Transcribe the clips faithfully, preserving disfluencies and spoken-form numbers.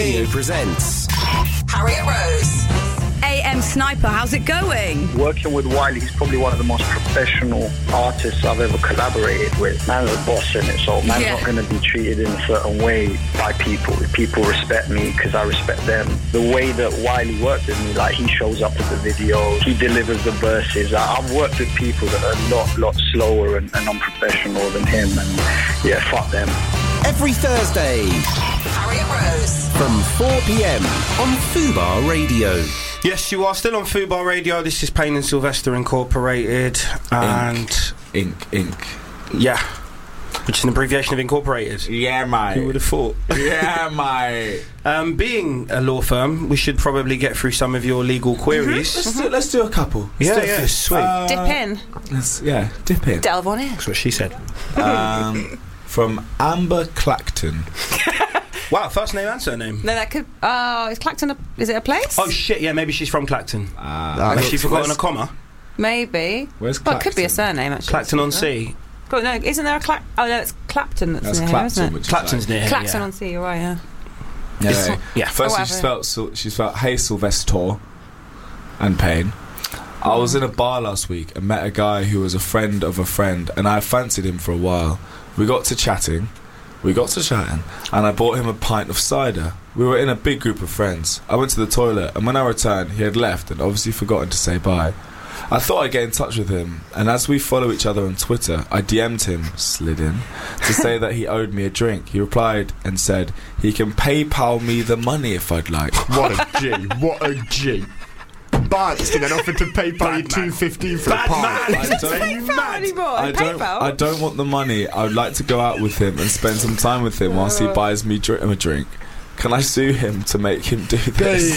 Radio presents Harriet Rose. A M Sniper, how's it going? Working with Wiley, he's probably one of the most professional artists I've ever collaborated with. Man's a boss in it, so man's Yeah. not going to be treated in a certain way by people. People respect me because I respect them. The way that Wiley worked with me, like he shows up at the videos, he delivers the verses. I- I've worked with people that are a lot, lot slower and, and unprofessional than him, and yeah, fuck them. every Thursday Harriet Rose. from four p.m. on Fubar Radio. Yes, you are still on Fubar Radio. This is Payne and Sylvester Incorporated, and Ink, ink. yeah, which is an abbreviation of Incorporated. Yeah, mate. Who would have thought? Yeah, mate. Um, being a law firm, we should probably get through some of your legal queries. Let's do, let's do a couple. Let's Yeah, do a yeah, few. sweet. Uh, Dip in. let's- yeah, dip in. Delve on in. That's what she said. Um, from Amber Clacton. Wow, first name and surname. No, that could. Oh, is Clacton a, is it a place? Oh shit! Yeah, maybe she's from Clacton. Uh, Has she forgotten a where's, comma? Maybe. where's Well, it could be a Clacton? surname actually. Clacton on Sea. God, no, isn't there a Clac? Oh no, it's Clapton that's, That's near Clapton, here, isn't it? which is Clapton's like, near here. Clacton yeah. on Sea. You're right. Yeah. Yeah, It's- yeah. yeah. Firstly, Oh, she whatever. spelt she spelt Hey Sylvester and Payne. I was in a bar last week and met a guy who was a friend of a friend, and I fancied him for a while. We got to chatting, we got to chatting, and I bought him a pint of cider. We were in a big group of friends. I went to the toilet, and when I returned, he had left and obviously forgotten to say bye. I thought I'd get in touch with him, and as we follow each other on Twitter, I D M'd him, slid in, to say that he owed me a drink. He replied and said he can PayPal me the money if I'd like. What a G, what a G. Bounced and then offered to PayPal you two fifteen for Bad a pint. man. I don't, PayPal anymore. I don't, PayPal. I don't want the money. I would like to go out with him and spend some time with him whilst he buys me dr- a drink. Can I sue him to make him do this?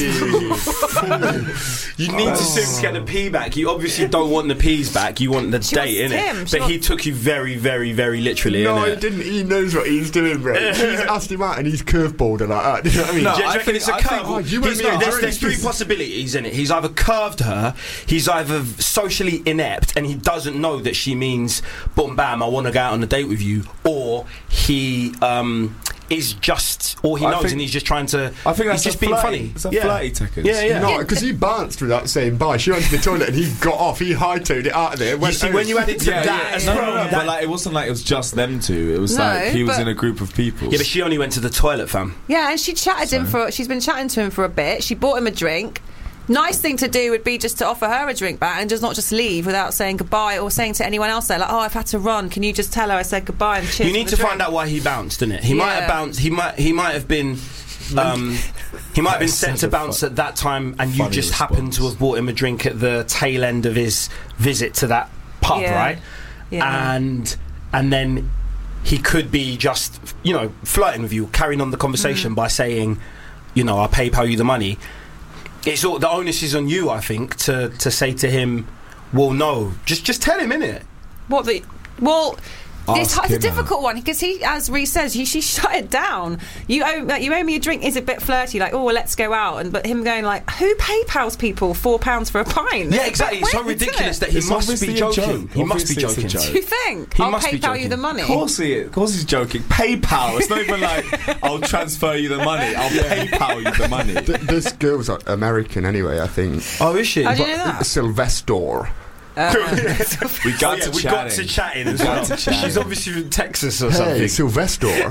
You need to sue him to get the P back. You obviously don't want the P's back. You want the She date, wants him. innit? She But he wants- took you very, very, very literally, No, he innit? didn't. He knows what he's doing, bro. He's asked him out and he's curveballed her like that. Do you know what I mean? No, Do you I reckon think- it's a I think- curve? oh, you won't He's be not- a there's, drink. there's three possibilities in it. He's either curved her, he's either socially inept, and he doesn't know that she means boom bam, I want to go out on a date with you, or he um, is just all he I knows, think- and he's just trying to. I think that's he's just a being flirty, funny. It's a yeah. flirty ticket. Yeah, yeah. No, because he bounced without saying bye. She went to the toilet and he got off. He hightailed it out of there. You Went see, over- when you add it to Yeah, that, yeah, as no, well, no, no, that- but like it wasn't like it was just them two. It was No, like he was but- in a group of people. yeah, but she only went to the toilet, fam. Yeah, and she chatted him for. She's been chatting to him for a bit. She bought him a drink. Nice thing to do would be just to offer her a drink back and just not just leave without saying goodbye or saying to anyone else there, like, oh, I've had to run. Can you just tell her I said goodbye and cheers? You need for to the find drink?" out why he bounced, didn't it? He might have Yeah. bounced. He might. He might have been. Um, he might have been That's set such to a bounce fu- at that time, and you funny just happened to response. have bought him a drink at the tail end of his visit to that pub, Yeah. right? Yeah. And and then he could be just, you know, flirting with you, carrying on the conversation Mm. by saying, you know, I'll PayPal you the money. It's all the onus is on you, I think, to to say to him, well, no, just just tell him, innit? What the? Well, it's, Ask it's a him difficult one because he, as Reece says, he, she shut it down. You owe like, you owe me a drink is a bit flirty, like, oh, well, let's go out, and but him going like, who PayPal's people four pounds for a pint? Yeah, exactly. It's so Weird, isn't ridiculous it? that he It's must obviously be a joking. joke. He must be Obviously it's a joking. joke. Do you think? He I'll must be PayPal you joking. the money. Of course he, of course he's joking. PayPal. It's not even like I'll transfer you the money. I'll PayPal you the money. Th- this girl's like American anyway, I think. Oh, is she? How do you know that? Sylvester. Uh, We got Oh, yeah, to we chatting. got to chatting as We got well. to chatting. She's obviously from Texas or Hey, something. Sylvester.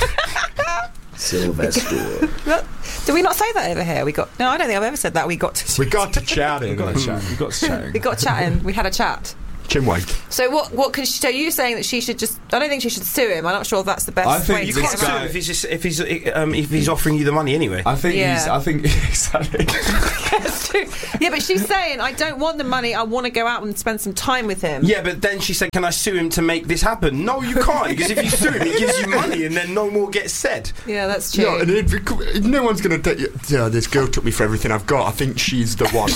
Sylvester. do we not say that over here? We got no. I don't think I've ever said that. We got to. we got to chatting. We got to chat. We got to chatting. We got chatting. We had a chat. Chinwag. So what? What could she? So you saying that she should just? I don't think she should sue him. I'm not sure if that's the best I think way You to this can't get sue him guy- him if he's just, if he's um, if he's offering you the money anyway. I think Yeah. he's. I think exactly. out. Yeah, but she's saying, I don't want the money. I want to go out and spend some time with him. Yeah, but then she said, "Can I sue him to make this happen?" No, you can't, because if you sue him, he gives you money, and then no more gets said. Yeah, that's true. No, and if, if no one's going to take you. Yeah, this girl took me for everything I've got. I think she's the one.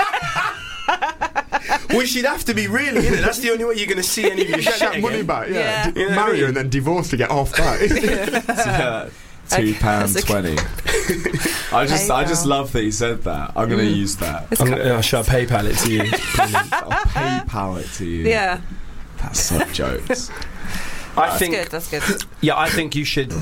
Well, she'd have to be really, innit? That's the only way you're going to see any of your Get shit that money again. back, yeah. Yeah. D- You know what I marry mean? her and then divorce to get off that. Yeah. Two pound that's twenty. I just, I just PayPal. love that he said that. I'm going to use that. It's I'm ca- gonna, uh, shall I PayPal it to you? I'll PayPal it to you. yeah, That's such jokes. I that's think, good. That's good. yeah, I think you should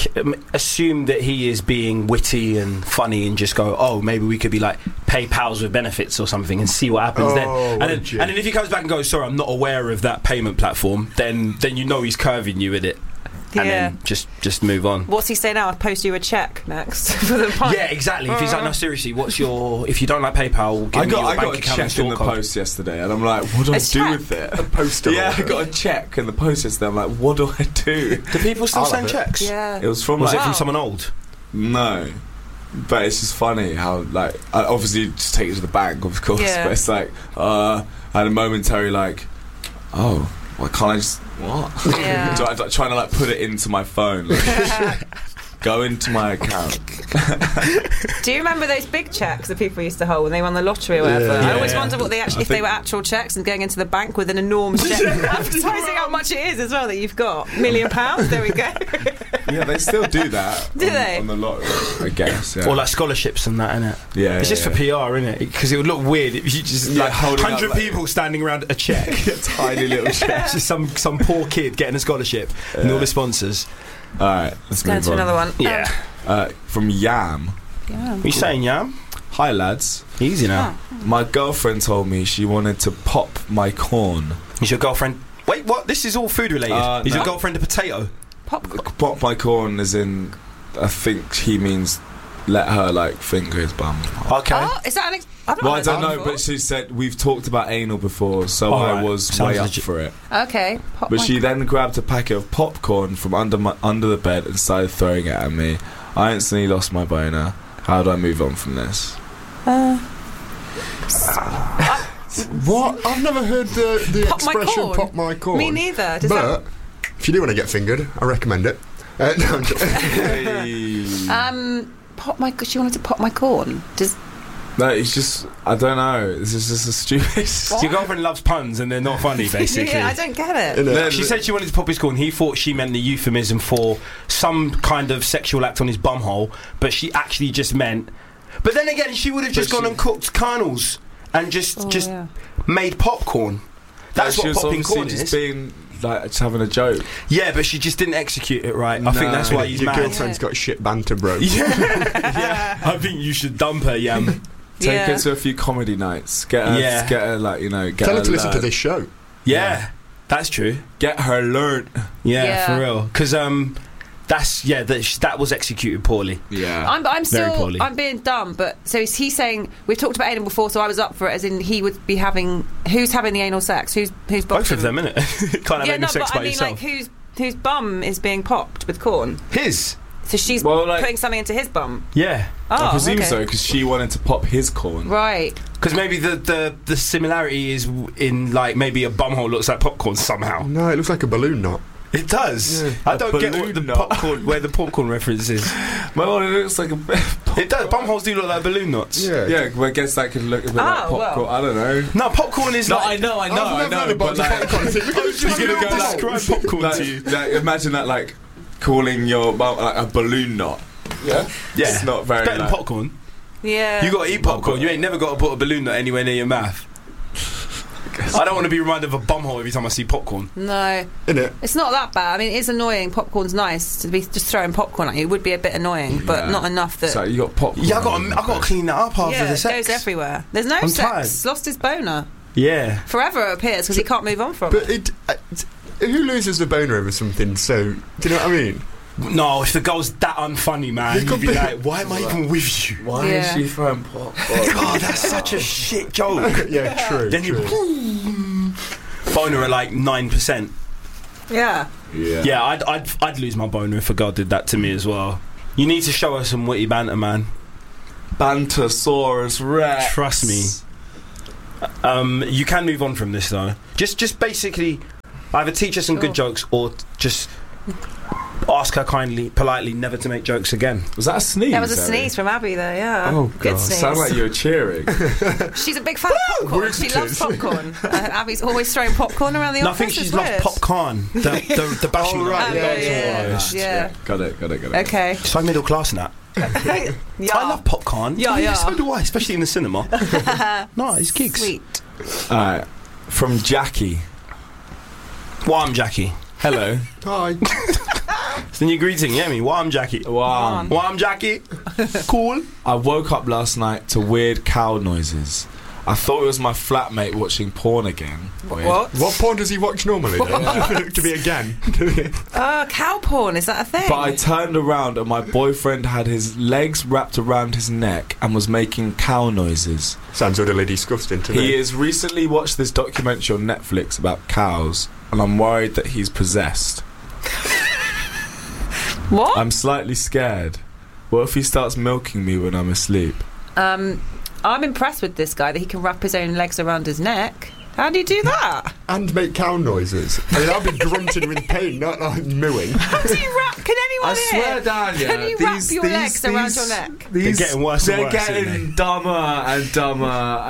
c- um, assume that he is being witty and funny and just go, oh, maybe we could be like PayPals with benefits or something and see what happens Oh, then. And what a then, and G. then if he comes back and goes, sorry, I'm not aware of that payment platform, then then you know he's curving you with it. And Yeah. then just just move on. What's he say now? I'll post you a check next for the pint. Yeah, exactly. If he's like, no, seriously, what's your? If you don't like PayPal, give I me got your I bank got a account and check in the sort code. post yesterday, and I'm like, what do I A do check? with it? A postal Yeah, I order. got a check in the post yesterday. I'm like, what do I do? Do people still I'll send have it. checks? Yeah. It was from Was like it from Wow. someone old? no, but it's just funny how like I obviously just take it to the bank, of course. Yeah. But it's like uh, I had a momentary like, oh, why can't I just what? Yeah. So I was like, trying to like put it into my phone. Like, go into my account. Do you remember those big checks that people used to hold when they won the lottery or whatever? Yeah. I always Yeah. wonder what they actually, I if they think- were actual checks and going into the bank with an enormous check, advertising how much it is as well that you've got. Million pounds. There we go. Yeah, they still do that. Do on, they? on the lottery? I guess. Yeah. Or like scholarships and that, innit? yeah, It's yeah, just yeah. for P R, innit? Because it would look weird if you just Yeah, like holding up, hundred like- people standing around a check. Tiny little check. It's just some some poor kid getting a scholarship and all the sponsors. All right, let's Go move to on. another one. Yeah. Uh, from Yam. Um, yeah. What you saying, Yam? Hi lads. Easy now. My girlfriend told me she wanted to pop my corn. Is your girlfriend? Wait, what? This is all food related. Uh, is no. your girlfriend a potato? Popcorn. Pop my corn as in, I think he means let her like finger his bum. Okay. Oh, is that an ex- I've not Well, I heard don't that know, before. but she said we've talked about anal before, so All I right. was Sounds way up legit. for it. Okay. Pop But my- she then grabbed a packet of popcorn from under my under the bed and started throwing it at me. I instantly lost my boner. How do I move on from this? Uh, What? I've never heard the, the Pop my expression corn? pop my corn. Me neither. Does But if you do want to get fingered, I recommend it. Uh, no, I'm joking. Hey. that, um, pop my. She wanted to pop my corn. Does No, it's just I don't know. This is just a stupid. Your girlfriend loves puns and they're not funny, basically. yeah, I don't get it. Innit? No, She said she wanted to pop his corn. He thought she meant the euphemism for some kind of sexual act on his bumhole, but she actually just meant. But then again, she would have just But gone she- and cooked kernels and just Oh, just yeah. made popcorn. That's she what was popping obviously corn just is. being like just having a joke. Yeah, but she just didn't execute it right. I think No. that's why he's Your mad. girlfriend's got shit banter, bro. yeah, I think you should dump her, Yam. Take Yeah. her to a few comedy nights. Get her, Yeah. get her like you know. Get Tell her her to listen to learn. this show. Yeah, that's true. Get her learnt. Yeah, Yeah. for real. Because um, that's yeah, that, sh- that was executed poorly. Yeah. I'm, I'm Very still, poorly. I'm being dumb, but so is he saying we've talked about anal before, so I was up for it. As in, he would be having who's having the anal sex? Who's who's Both of bottom? them, innit? Can't have Yeah, anal no, sex but by I mean, yourself. like whose whose bum is being popped with corn? His. So she's Well, like- putting something into his bum. Yeah. Oh, I presume okay. so because she wanted to pop his corn. Right. Because maybe the, the, the similarity is w- in like maybe a bumhole looks like popcorn somehow. No, it looks like a balloon knot. It does. Yeah. I A don't get what balloon the knot. popcorn where the popcorn reference is. Well, it looks like a. It does. Bumholes do look like balloon knots. Yeah. Yeah, well, I guess that could look a bit like Oh, well. popcorn. I don't know. No, popcorn is No, like. I know, I know, I've I never know. heard about But like, popcorn. Look at She's this gonna go little like, describe popcorn like, to you. like, imagine that like calling your bum like a balloon knot. Yeah, Yeah. it's not very. Better than like- popcorn. Yeah. You got to eat popcorn. You ain't never got to put a balloon knot anywhere near your mouth. I don't want to be reminded of a bumhole every time I see popcorn. No, Innit? it's not that bad. I mean, it's annoying. Popcorn's nice to be just throwing popcorn at you. It would be a bit annoying, but Yeah. not enough that. So you got popcorn. Yeah, I got on to, your I got to face. clean that up after yeah, the it sex. goes everywhere. There's no I'm sex. tired. Lost his boner. Yeah. Forever it appears because he can't move on from But it. it, uh, t- who loses the boner over something so... Do you know what I mean? No, if the girl's that unfunny, man, You you'd could be be- like, why am I even with you? Why Yeah. is she throwing popcorn? God, that's such a shit joke. Yeah, true, Then you true. boner at like nine percent. Yeah. Yeah. Yeah, I'd, I'd I'd lose my boner if a girl did that to me as well. You need to show her some witty banter, man. Bantosaurus Rex. Trust me. Um, you can move on from this though. Just just basically either teach her some Sure. good jokes or just ask her kindly, politely, never to make jokes again. Was that a sneeze? That was a Abby? sneeze from Abby there, yeah. Oh Good god, sneeze. sound like you were cheering. She's a big fan of popcorn. She loves popcorn. Uh, Abby's always throwing popcorn around the No, I office. think she it's loves weird. popcorn. The the, the bashing. Oh, right, Oh, yeah, yeah, yeah, yeah. yeah. Got it, got it, got it. Okay. So middle class and that. Yeah. I love popcorn. Yeah, Oh, yeah. So do I, especially in the cinema. No, it's gigs. Sweet. Alright, from Jackie. Well, I'm Jackie. Hello. Hi. It's the new greeting, yeah, me. Warm Jackie. Wow. Warm Jackie. Cool. I woke up last night to weird cow noises. I thought it was my flatmate watching porn again. Weird. What? What porn does he watch normally? Then? To be again. Oh, cow porn, is that a thing? But I turned around and my boyfriend had his legs wrapped around his neck and was making cow noises. Sounds utterly disgusting to me. He has recently watched this documentary on Netflix about cows, and I'm worried that he's possessed. What? I'm slightly scared. What if he starts milking me when I'm asleep? Um, I'm impressed with this guy that he can wrap his own legs around his neck. How do you do that? And make cow noises. I mean, I'll be grunting with pain, not like mooing. How do you wrap? Can anyone I here? swear down, yeah. Can you wrap your legs around your neck? These, They're getting worse and They're worse, getting aren't they? dumber and dumber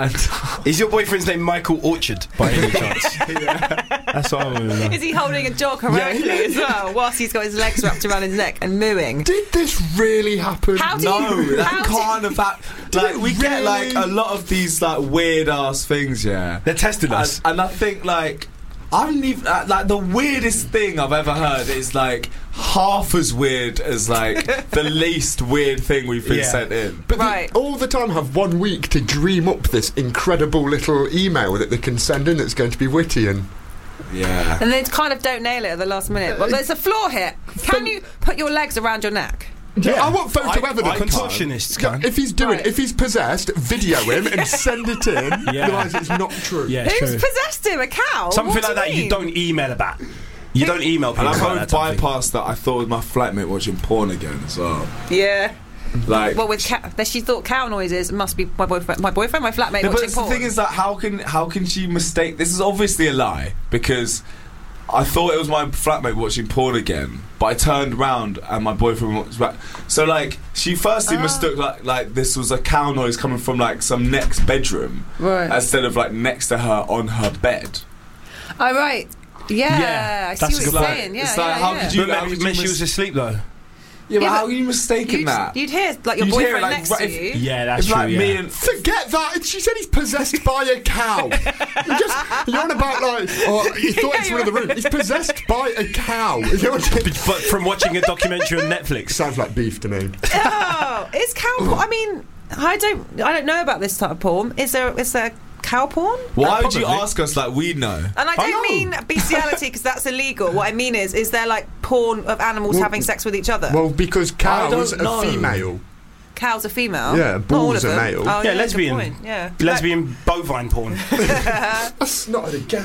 and Is your boyfriend's name Michael Orchard, by any chance? That's what I want to know. Is he holding a dog heroically Yeah. as well, whilst he's got his legs wrapped around his neck and mooing? Did this really happen? How do No, you? that how do- can't have happened. Like, we get like a lot of these like weird ass things, yeah. They're testing And, us. and I think like I don't even uh, like the weirdest thing I've ever heard is like half as weird as like the least weird thing we've been Yeah. sent in. But Right. they all the time have one week to dream up this incredible little email that they can send in that's going to be witty and... Yeah. And they kind of don't nail it at the last minute. But there's a flaw here. Can you put your legs around your neck? Yeah, I want photo I- evidence. I Contortionists Yeah, can. if he's doing, Right. if he's possessed, video him and send it in. Yeah. Otherwise, it's not true. Yeah, it's Who's true. possessed him? A cow? Something What like do that you mean? don't email about. You don't email people And I about both that type of thing. bypassed that. I thought it was my flatmate watching porn again as well. Yeah. Like, Well, with cow, that she thought cow noises must be my boyfriend, my boyfriend, my flatmate no, but watching the porn. thing is that how can how can she mistake? This is obviously a lie because I thought it was my flatmate watching porn again, but I turned round and my boyfriend was back. So like she firstly Ah. mistook like like this was a cow noise coming from like some next bedroom, Right. instead of like next to her on her bed. Oh right. Yeah, Yeah, I that's see a what good you're point. saying. Yeah, It's yeah, like, how yeah. could you- But how maybe, could you maybe she mis- was asleep though. Yeah, but Yeah, how but are you mistaking You'd, that? you'd hear like your You'd hear boyfriend it, like, next right- to if- you. Yeah, that's It's true. like yeah. me and Forget that. She said he's possessed by a cow. You just, you're on about like, oh, you thought it's Yeah, one of the you're room. He's possessed by a cow. You know what I mean? But from watching a documentary on Netflix. Sounds like beef to me. Oh, is cow porn? I mean, I don't, I don't know about this type of porn. Is there, is there cow porn? Why would you probably. ask us like we know? And I I don't know. mean bestiality because that's illegal. What I mean is, is there like porn of animals Well- having sex with each other? Well, because cows don't are know. female. Cows are female. Yeah, Not all bulls of are them. male. Oh, Yeah, good lesbian. point, Yeah, Lesbian bovine porn, That's not it again.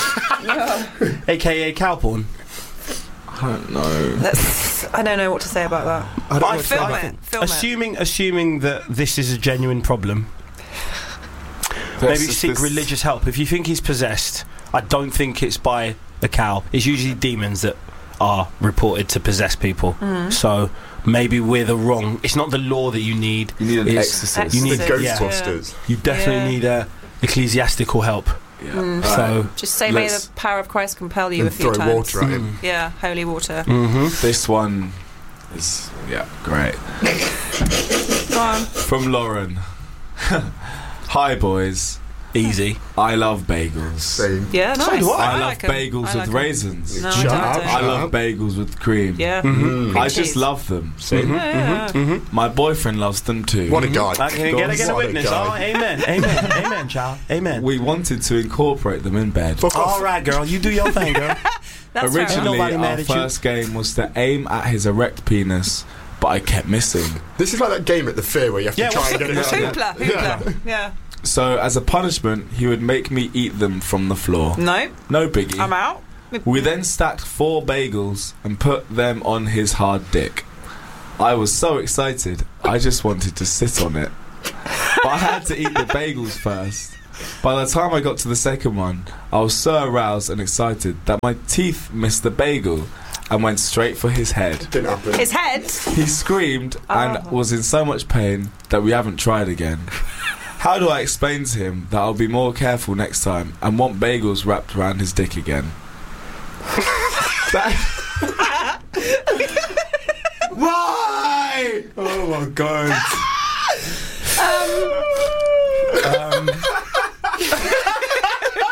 aka cow porn. I don't know. That's, I don't know what to say about that. I don't I know Film what's it. Film it. Assuming, assuming that this is a genuine problem, This maybe is- seek this- religious help. If you think he's possessed, I don't think it's by a cow. It's usually demons that are reported to possess people. Mm. So maybe we're the wrong. It's not the law that you need. You need an It's- exorcist. You need the Exorcist, Ghostbusters. You definitely Yeah. need uh, ecclesiastical help. Yeah. Mm. Alright. So Just say, may Let's- the power of Christ compel you And a few throw times. water at him. Yeah, holy water. hmm This one is yeah great. Go on. From Lauren. Hi boys. easy. I love bagels. Same. Yeah, nice. do I. I, love like 'em. bagels I with like 'em. raisins. No, I Shut don't, up. I don't. I love bagels with cream. Yeah. Mm-hmm. I cheese. just love them. Same. Yeah, yeah. My boyfriend loves them too. What a guy. I can get, get a What a witness. guy. Oh, amen, amen, amen, child, amen. We wanted to incorporate them in bed. Fuck off. All right, girl, you do your thing, girl. That's fair Originally, Nobody mad our at you. first game was to aim at his erect penis, but I kept missing. This is like that game at the fair where you have to Yeah, try what's and get it enough. out. Hoopla, hoopla. Yeah. So, as a punishment, he would make me eat them from the floor. No, No biggie. I'm out. We then stacked four bagels and put them on his hard dick. I was so excited, I just wanted to sit on it. But I had to eat the bagels first. By the time I got to the second one, I was so aroused and excited that my teeth missed the bagel and went straight for his head. Didn't happen. His head. He screamed and Oh. was in so much pain that we haven't tried again. How do I explain to him that I'll be more careful next time and want bagels wrapped around his dick again? That- Why? Oh my god. Um,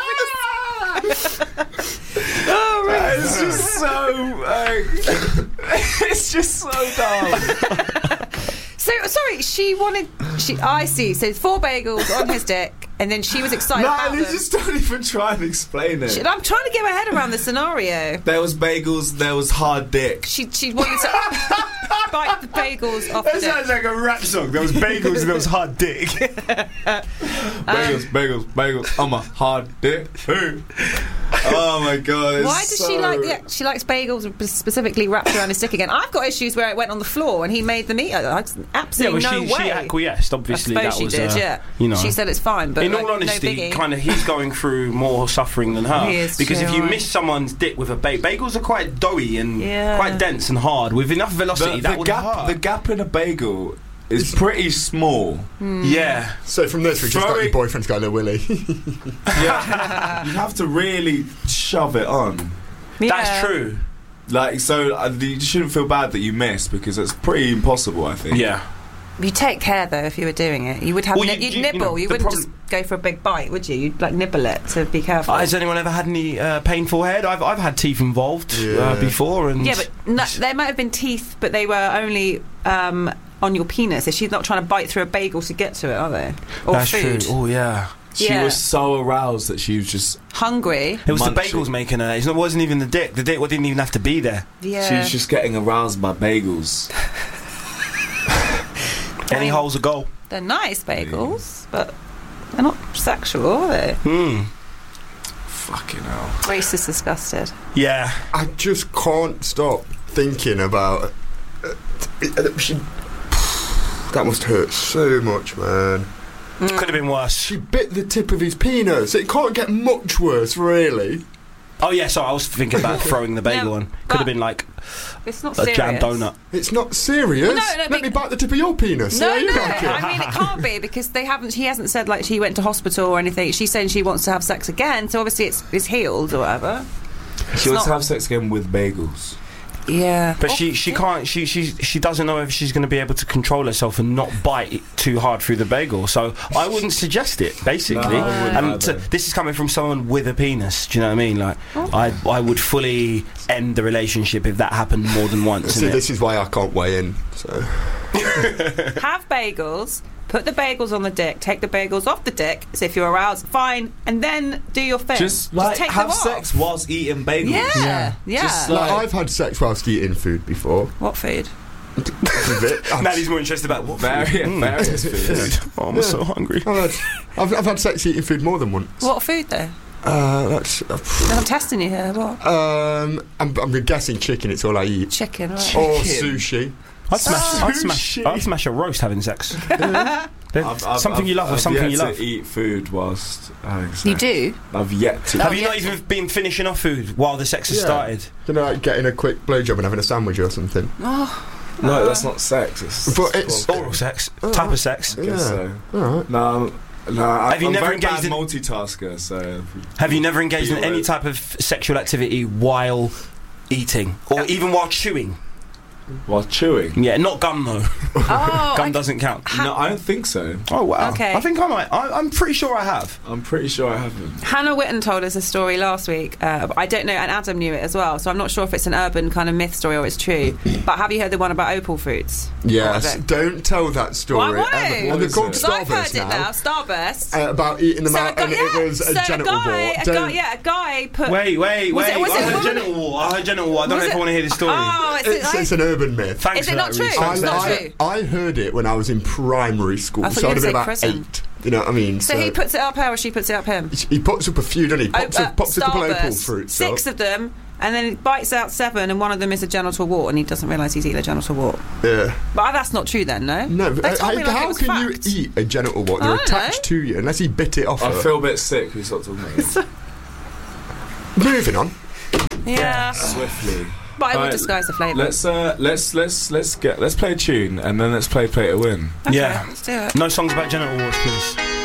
Oh, really? It's just so. Like, It's just so dumb. So sorry, she wanted. She I see. So four bagels on his dick, and then she was excited No, about you them. just don't even try and explain it. She- I'm trying to get my head around the scenario. There was bagels, there was hard dick. She she wanted to bite the bagels off the That dick. sounds like a rap song. There was bagels and there was hard dick. Bagels, bagels, bagels. I'm a hard dick. Hey. Oh my god. it's Why does so... she like? Yeah, she likes bagels specifically wrapped around his dick again. I've got issues where it went on the floor and he made them eat it. I- Absolutely yeah, well, no she, way. she acquiesced. Obviously, I suppose that she was. did. uh, Yeah, You know. she said it's fine, but in like, all honesty, no biggie. kind of, he's going through more suffering than her. He is because if true, you right. miss someone's dick with a bagel, bagels are quite doughy and Yeah. quite dense and hard. With enough velocity, the, that the would gap, hurt. the gap in a bagel is pretty small. Hmm. Yeah. So from this, we just got Throw your it- boyfriend's got a little willy. Yeah, you have to really shove it on. Yeah. That's true. Like, so uh, you shouldn't feel bad that you missed because it's pretty impossible, I think. Yeah. You take care though if you were doing it. You would have Well, ni- you- you'd you- you nibble. know, you the wouldn't problem- just go for a big bite, would you? You'd like nibble it to be careful. Uh, has anyone ever had any uh, painful head? I've I've had teeth involved Yeah. uh, before, and yeah, but no, there might have been teeth, but they were only um, on your penis. If she's not trying to bite through a bagel to get to it, are they? Or that's food. true. Oh yeah. She Yeah. was so aroused that she was just. Hungry. It was Munching. the bagels making her. It wasn't even the dick. The dick didn't even have to be there. Yeah. She was just getting aroused by bagels. Any mean- hole's a goal. They're nice bagels, but they're not sexual, are they? Hmm. Fucking hell. Grace is disgusted. Yeah. I just can't stop thinking about. Uh, uh, she, that must hurt so much, man. Could have been worse. She bit the tip of his penis. It can't get much worse, really. Oh yeah, sorry, I was thinking about throwing the bagel No, on. Could but- have been like It's not a serious. jam donut. It's not serious. Well, no, no, Let but- me bite the tip of your penis. See No, how you no. like it. I mean, it can't be because they haven't. He hasn't said like she went to hospital or anything. She's saying she wants to have sex again. So obviously it's it's healed or whatever. She wants not- to have sex again with bagels. Yeah, But she she can't she she she doesn't know if she's going to be able to control herself and not bite too hard through the bagel. So I wouldn't suggest it. Basically, No, I wouldn't and either. to, this is coming from someone with a penis. Do you know what I mean? Like I I would fully end the relationship if that happened more than once. See, innit? this is why I can't weigh in. So have bagels. Put the bagels on the dick. Take the bagels off the dick. So if you're aroused, fine, and then do your thing. Just like take have them off. sex whilst eating bagels. Yeah, yeah. Just like, Like- I've had sex whilst eating food before. What food? With it. I've, Maddie's more interested about what Very, food? various foods. Oh, I'm Yeah. so hungry. I've, had, I've, I've had sex eating food more than once. What food though? Uh, that's. Uh, I'm testing you here. What? um, I'm, I'm guessing chicken. It's all I eat. Chicken, right? Or Chicken. sushi. I'd smash, Oh. I'd smash, I'd smash a roast having sex. There- I've- I've- something you I've- love or I've something yet you to love. eat food whilst having sex. You do? I've yet to. Have Oh, you yeah. not even been finishing off food while the sex has Yeah. started? You know, like getting a quick blowjob and having a sandwich or something. Oh, No, that's not sex. It's, But it's- Oral sex, type of sex. I guess Yeah. so. Alright. No, I'm- no. I, Have you I'm never very engaged bad in- multitasker? So Have you never engaged in Be any alright. type of sexual activity while eating, or even while chewing? while chewing. Yeah, not gum though. oh Gum I- doesn't count. No, I don't think so. Oh wow. Okay. I think I might. I, I'm pretty sure I have. I'm pretty sure I haven't. Hannah Witten told us a story last week. Uh, I don't know, and Adam knew it as well. So I'm not sure if it's an urban kind of myth story or it's true. But have you heard the one about opal fruits? What Yes. was it? Don't tell that story. Why won't? ever. What Well, they're is called it? Because I've heard Starburst it now. Starburst. Uh, about eating them So a out, guy- and yeah, it was a so genital a guy, wart. a Don't- guy, yeah, a guy put. Wait, wait, Was wait. it- was I it a heard woman? genital war. I heard genital war. I don't Was know if it- I want to hear the story. Oh, is it It's, like? it's an urban myth. Thanks Is for it that not true? research. It's not I, true. I heard it when I was in primary school, I thought so you I'd were have been gonna about say prison. eight. You know what I mean? So he puts it up her, or she puts it up him. He puts up a few, doesn't he? Pops, Oh, a, uh, pops a couple of opal Starburst. fruits Six up. of them, and then he bites out seven, and one of them is a genital wart, and he doesn't realise he's eating a genital wart. Yeah. But that's not true, then, no? No, but They uh, told me like it how was can fact. you eat a genital wart? They're I don't attached know. to you, unless he bit it off I her. feel a bit sick. We start talking about this Moving on. Yeah, swiftly. but I would Right, disguise the flavour. Let's uh, let's let's let's get let's play a tune and then let's play play to win. Okay, Yeah. let's do it. No songs about genital wars, please.